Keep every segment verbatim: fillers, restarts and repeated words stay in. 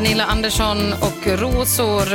Pernilla Andersson och Rosor.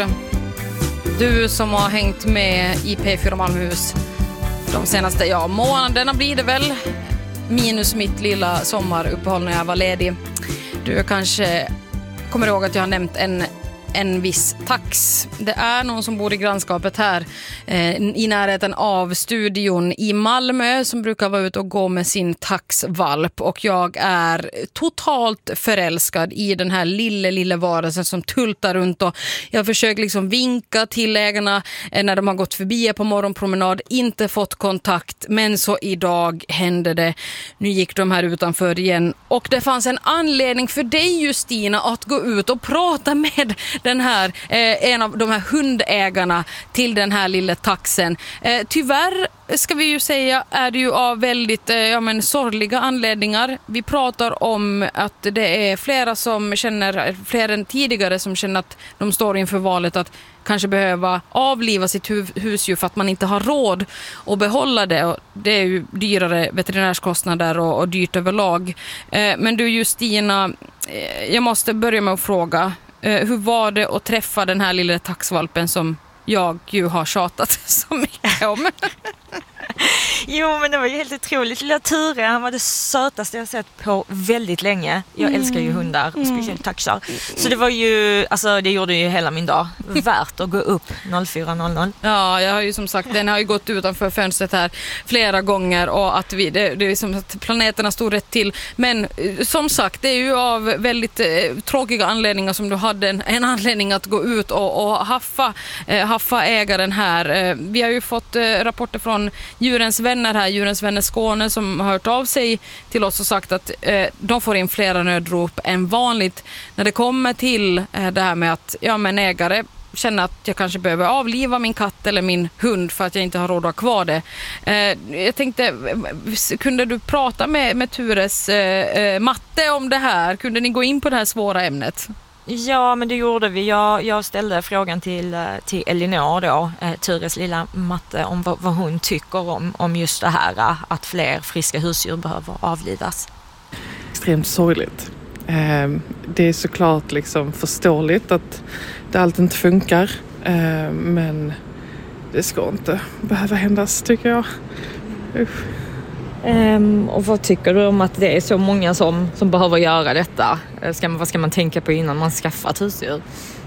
Du som har hängt med i P fyra Malmöhus de senaste ja, månaderna blir det väl. Minus mitt lilla sommaruppehåll när jag var ledig. Du kanske kommer ihåg att jag har nämnt en en viss tax. Det är någon som bor i grannskapet här eh, i närheten av studion i Malmö som brukar vara ute och gå med sin taxvalp, och jag är totalt förälskad i den här lilla lilla varelsen som tultar runt, och jag försöker liksom vinka till ägarna eh, när de har gått förbi på morgonpromenad, inte fått kontakt, men så idag hände det. Nu gick de här utanför igen, och det fanns en anledning för dig, Justina, att gå ut och prata med den här, eh, en av de här hundägarna till den här lilla taxen. Eh, tyvärr ska vi ju säga är det ju av väldigt eh, ja, men, sorgliga anledningar. Vi pratar om att det är flera som känner, fler än tidigare som känner att de står inför valet att kanske behöva avliva sitt hu- husdjur för att man inte har råd att behålla det. Och det är ju dyrare veterinärskostnader och, och dyrt överlag. Eh, men du Justina, eh, jag måste börja med att fråga, eh, hur var det att träffa den här lilla taxvalpen som jag ju har tjatat så mycket om? Jo, men det var ju helt otroligt. Lilla Ture, han var det sötaste jag sett på väldigt länge. Jag mm. älskar ju hundar, och speciellt taxar. Så det var ju, alltså det gjorde ju hela min dag värt att gå upp fyra noll noll. Ja, jag har ju som sagt, den har ju gått utanför fönstret här flera gånger, och att vi, det, det är som att planeterna stod rätt till. Men som sagt, det är ju av väldigt eh, tråkiga anledningar som du hade en, en anledning att gå ut och, och haffa, eh, haffa ägaren här. Eh, vi har ju fått eh, rapporter från Djurens vänner här, Djurens vänner Skåne, som har hört av sig till oss och sagt att eh, de får in flera nödrop än vanligt när det kommer till eh, det här med att ja, men ägare känner att jag kanske behöver avliva min katt eller min hund för att jag inte har råd att ha kvar det. Eh, jag tänkte, kunde du prata med, med Tures eh, matte om det här? Kunde ni gå in på det här svåra ämnet? Ja, men det gjorde vi. Jag, jag ställde frågan till, till Elinor då, eh, Tures lilla matte, om vad, vad hon tycker om, om just det här, att fler friska husdjur behöver avlivas. Extremt sorgligt. Eh, det är såklart liksom förståeligt att det alltid inte funkar, eh, men det ska inte behöva händas, tycker jag. Usch. Um, och vad tycker du om att det är så många som, som behöver göra detta? Ska man, vad ska man tänka på innan man skaffar ett husdjur?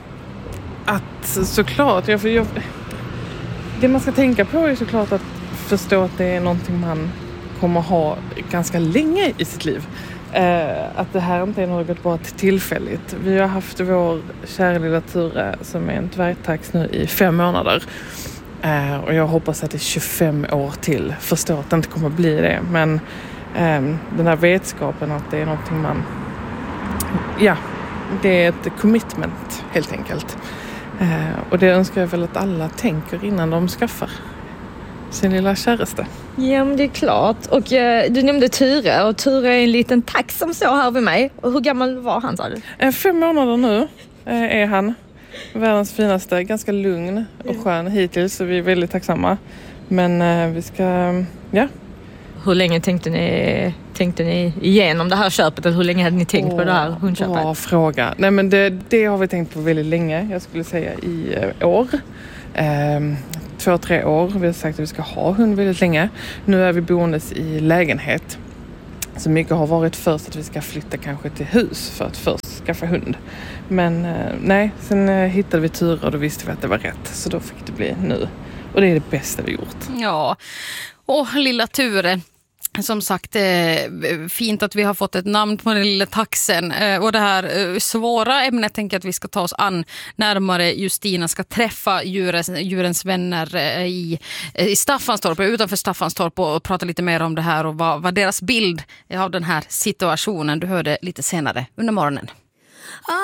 Att såklart, jag, jag, det man ska tänka på är såklart att förstå att det är någonting man kommer ha ganska länge i sitt liv. Uh, att det här inte är något bara tillfälligt. Vi har haft vår kära lilla Ture som är en dvärgtax nu i fem månader. Uh, och jag hoppas att det är tjugofem år till. Förstår att det inte kommer att bli det. Men um, den här vetskapen att det är någonting man... Ja, det är ett commitment helt enkelt. Uh, och det önskar jag väl att alla tänker innan de skaffar sin lilla käraste. Ja, men det är klart. Och uh, du nämnde Ture. Och Ture är en liten tax som står här vid mig. Och hur gammal var han, sa du? Uh, fem månader nu uh, är han. Världens finaste, ganska lugn och skön hittills, så vi är väldigt tacksamma. Men eh, vi ska, ja. Hur länge tänkte ni, tänkte ni igenom det här köpet? Eller hur länge hade ni tänkt oh, på det här hundköpet? Bra fråga. Nej, men det, det har vi tänkt på väldigt länge. Jag skulle säga i eh, år. Eh, två, tre år. Vi har sagt att vi ska ha hund väldigt länge. Nu är vi boendes i lägenhet. Så mycket har varit först att vi ska flytta kanske till hus för att först skaffa hund. Men eh, nej, sen eh, hittade vi Ture och då visste vi att det var rätt. Så då fick det bli nu. Och det är det bästa vi gjort. Ja, och lilla Ture. Som sagt, eh, fint att vi har fått ett namn på den lilla taxen. Eh, och det här eh, svåra ämnet tänker jag att vi ska ta oss an närmare. Justina ska träffa djurens, djurens vänner eh, i, eh, i Staffanstorp, utanför Staffanstorp, och prata lite mer om det här och vad, vad deras bild är av den här situationen. Du hörde lite senare under morgonen.